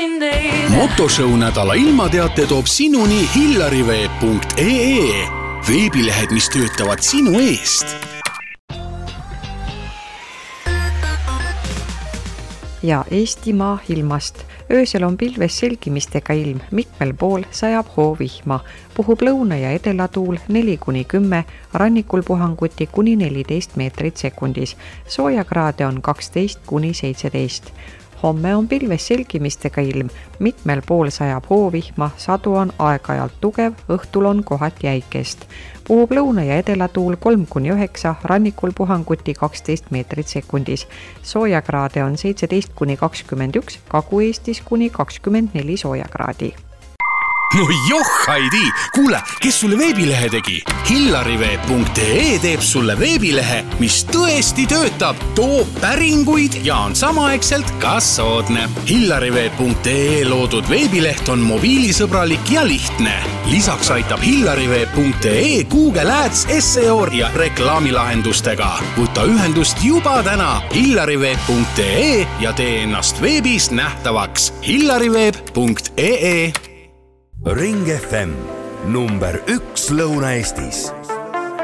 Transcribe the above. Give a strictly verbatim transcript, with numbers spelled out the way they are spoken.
Motoshow nädala ilmateate toob sinuni hillariveeb punkt ee. Veebilehed, mis töötavad sinu eest. Ja Eestimaa ilmast. Öösel on pilves selgimistega ilm, mitmel pool sajab hoovihma, puhub lõuna- ja edelatuul neli kuni kümme, rannikul puhanguti kuni neliteist meetrit sekundis. Soojakraade on kaksteist kuni seitseteist. Homme on pilves selgimistega ilm, mitmel pool sajab hoovihma, sadu on aeg-ajalt tugev, õhtul on kohad jäikest. Puhub lõuna- ja edelatuul kolm kuni üheksa, rannikul puhanguti kaksteist meetrit sekundis. Soojakraade on seitseteist kuni kakskümmend üks, Kagu-Eestis kuni kakskümmend neli soojakraadi. No joh, Heidi! Kuule, kes sulle veebilehe tegi? hillariveeb punkt ee teeb sulle veebilehe, mis tõesti töötab, toob päringuid ja on samaaegselt ka soodne. hillariveeb punkt ee loodud veebileht on mobiilisõbralik ja lihtne. Lisaks aitab hillariveeb punkt ee Google Ads, S E O ja reklaamilahendustega. Võta ühendust juba täna hillariveeb punkt ee ja tee ennast veebis nähtavaks. hillariveeb punkt ee Ring F M number üks Lõuna-Eestis.